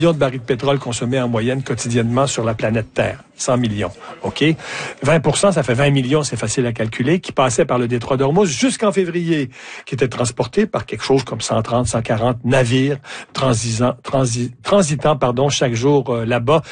de barils de pétrole consommés en moyenne quotidiennement sur la planète Terre. 100 millions. OK? 20%, ça fait 20 millions, c'est facile à calculer, qui passaient par le détroit d'Ormuz jusqu'en février, qui étaient transportés par quelque chose comme 130, 140 navires transitant chaque jour là-bas.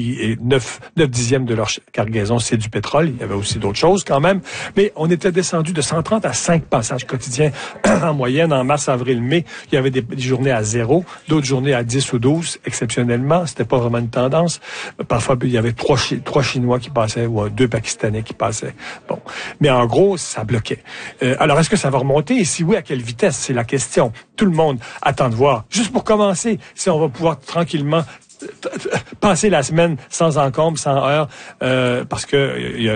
9 dixièmes de leur cargaison, c'est du pétrole. Il y avait aussi d'autres choses quand même. Mais on était descendu de 130 à 5 passages quotidiens en moyenne en mars, avril, mai. Il y avait des journées à 0, d'autres journées à 10 ou 12, exceptionnellement. C'était pas vraiment une tendance. Parfois, il y avait 3 Chinois qui passaient ou 2 Pakistanais qui passaient. Bon. Mais en gros, ça bloquait. Alors, est-ce que ça va remonter? Et si oui, à quelle vitesse? C'est la question. Tout le monde attend de voir. Juste pour commencer, si on va pouvoir tranquillement passer la semaine sans encombre, sans heurts, parce que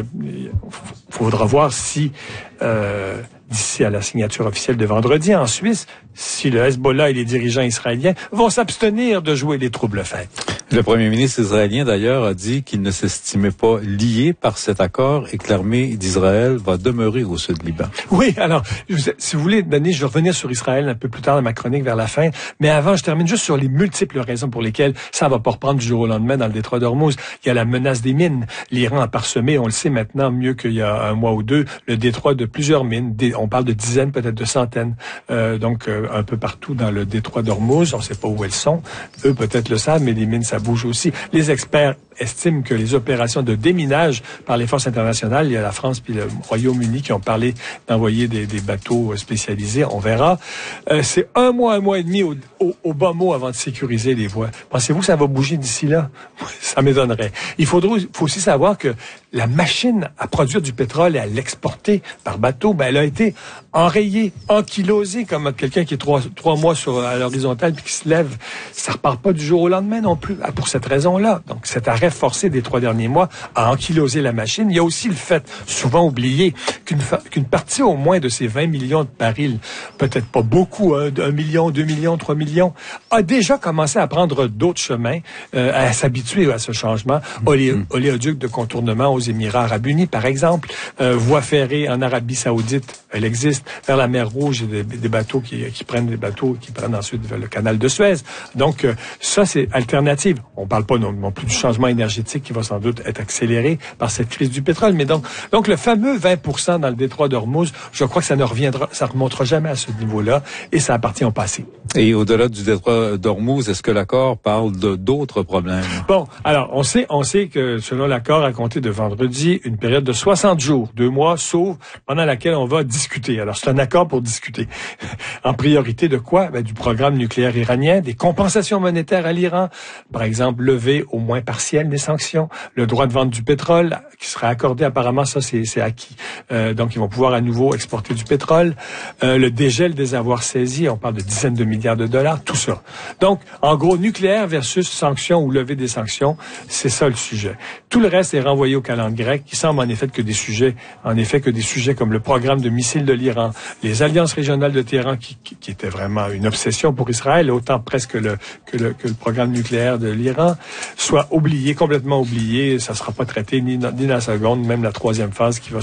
faudra voir si d'ici à la signature officielle de vendredi en Suisse, si le Hezbollah et les dirigeants israéliens vont s'abstenir de jouer les troubles-fêtes. Le premier ministre israélien, d'ailleurs, a dit qu'il ne s'estimait pas lié par cet accord et que l'armée d'Israël va demeurer au sud du Liban. Oui, alors, si vous voulez, Denis, je vais revenir sur Israël un peu plus tard dans ma chronique vers la fin, mais avant, je termine juste sur les multiples raisons pour lesquelles ça va pas reprendre du jour au lendemain dans le détroit d'Ormuz. Il y a la menace des mines. L'Iran a parsemé, on le sait maintenant mieux qu'il y a un mois ou deux, le détroit de plusieurs mines. On parle de dizaines, peut-être de centaines. Donc, un peu partout dans le détroit d'Ormuz. On ne sait pas où elles sont. Eux, peut-être le savent, mais les mines, ça bouge aussi. Les experts estiment que les opérations de déminage par les forces internationales, il y a la France puis le Royaume-Uni qui ont parlé d'envoyer des bateaux spécialisés. On verra. C'est un mois et demi au bas mot avant de sécuriser les voies. Pensez-vous que ça va bouger d'ici là? Ça m'étonnerait. Il faut aussi savoir que la machine à produire du pétrole et à l'exporter par bateau, elle a été enrayée, ankylosée, comme quelqu'un qui est trois mois à l'horizontale puis qui se lève. Ça repart pas du jour au lendemain non plus, pour cette raison-là. Donc, cet arrêt forcé des 3 derniers mois a ankylosé la machine. Il y a aussi le fait, souvent oublié, qu'une partie au moins de ces 20 millions de barils, peut-être pas beaucoup, 1 million, 2 millions, 3 millions, a déjà commencé à prendre d'autres chemins, à s'habituer à ce changement. Oléoduc de contournement aux Émirats arabes unis, par exemple, voie ferrée en Arabie saoudite, elle existe, vers la mer Rouge, des bateaux qui prennent ensuite vers le canal de Suez. Donc, ça, c'est alternative. On parle pas non plus du changement énergétique qui va sans doute être accéléré par cette crise du pétrole. Mais donc le fameux 20% dans le détroit d'Ormuz, je crois que ça remontera jamais à ce niveau-là et ça appartient au passé. Et au-delà du détroit d'Ormuz, est-ce que l'accord parle d'autres problèmes? Bon, alors, on sait que selon l'accord, à compter de vendredi, une période de 60 jours, 2 mois, sauf pendant laquelle on va discuter. Alors, c'est un accord pour discuter. En priorité de quoi? Du programme nucléaire iranien, des compensations monétaires à l'Iran, par exemple, lever au moins partiel des sanctions, le droit de vente du pétrole qui sera accordé apparemment, ça c'est acquis. Donc, ils vont pouvoir à nouveau exporter du pétrole, le dégel des avoirs saisis, on parle de dizaines de milliards de dollars, tout ça. Donc, en gros, nucléaire versus sanctions ou lever des sanctions, c'est ça le sujet. Tout le reste est renvoyé au calendrier grec, qui semble en effet que des sujets comme le programme de missiles de l'Iran, les alliances régionales de Téhéran, qui étaient vraiment une obsession pour Israël, autant presque que le programme nucléaire de l'Iran, soit complètement oublié. Ça sera pas traité ni la seconde, même la 3e phase qui va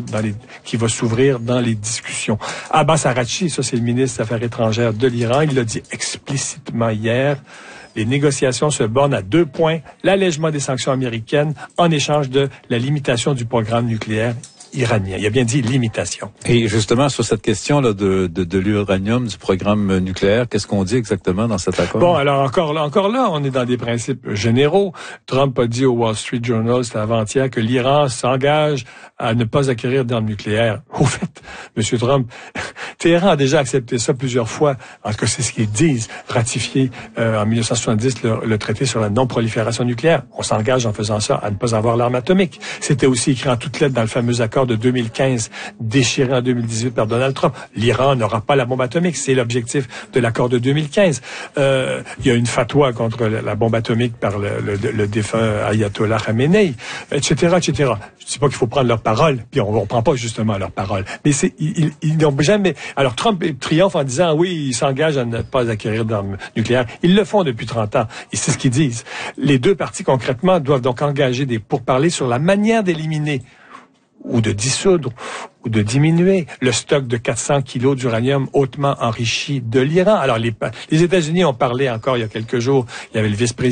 s'ouvrir dans les discussions. Abbas Araghchi, ça c'est le ministre des Affaires étrangères de l'Iran, il l'a dit explicitement hier. Les négociations se bornent à 2 points. L'allègement des sanctions américaines en échange de la limitation du programme nucléaire iranien. Il a bien dit limitation. Et justement, sur cette question-là de l'uranium, du programme nucléaire, qu'est-ce qu'on dit exactement dans cet accord? Bon, alors encore là, on est dans des principes généraux. Trump a dit au Wall Street Journal, c'était avant-hier, que l'Iran s'engage à ne pas acquérir d'armes nucléaires. Au fait, M. Trump, Téhéran a déjà accepté ça plusieurs fois. En tout cas, c'est ce qu'ils disent. Ratifié en 1970 le traité sur la non-prolifération nucléaire. On s'engage en faisant ça à ne pas avoir l'arme atomique. C'était aussi écrit en toutes lettres dans le fameux accord de 2015, déchiré en 2018 par Donald Trump. L'Iran n'aura pas la bombe atomique. C'est l'objectif de l'accord de 2015. Il y a une fatwa contre la bombe atomique par le défunt Ayatollah Khamenei, etc., etc. Je dis pas qu'il faut prendre leur parole, puis on ne prend pas justement leur parole. Mais ils n'ont jamais... Alors Trump triomphe en disant, oui, ils s'engagent à ne pas acquérir d'armes nucléaires. Ils le font depuis 30 ans. Et c'est ce qu'ils disent. Les deux parties, concrètement, doivent donc engager des pourparlers sur la manière d'éliminer ou de dissoudre ou de diminuer le stock de 400 kilos d'uranium hautement enrichi de l'Iran. Alors, les États-Unis ont parlé encore il y a quelques jours, il y avait le vice-président